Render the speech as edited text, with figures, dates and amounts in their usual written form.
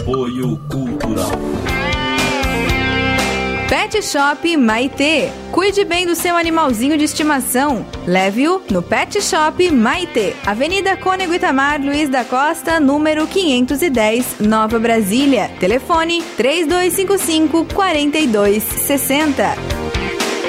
Apoio Cultural. Pet Shop Maitê. Cuide bem do seu animalzinho de estimação. Leve-o no Pet Shop Maitê. Avenida Cônego Itamar Luiz da Costa, número 510, Nova Brasília. Telefone 3255-4260.